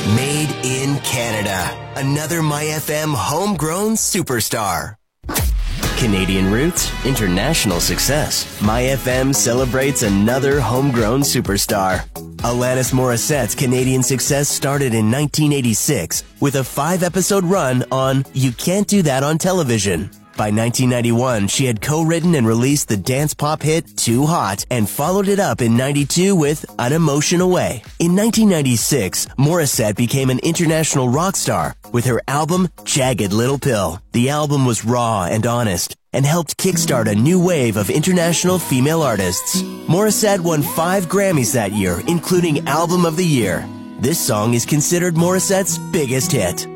Made in Canada. Another MyFM homegrown superstar. Canadian roots, international success. MyFM celebrates another homegrown superstar. Alanis Morissette's Canadian success started in 1986 with a 5-episode run on You Can't Do That on Television. By 1991, she had co-written and released the dance pop hit Too Hot and followed it up in 92 with An Emotion Away. In 1996, Morissette became an international rock star with her album Jagged Little Pill. The album was raw and honest and helped kickstart a new wave of international female artists. Morissette won 5 Grammys that year, including Album of the Year. This song is considered Morissette's biggest hit.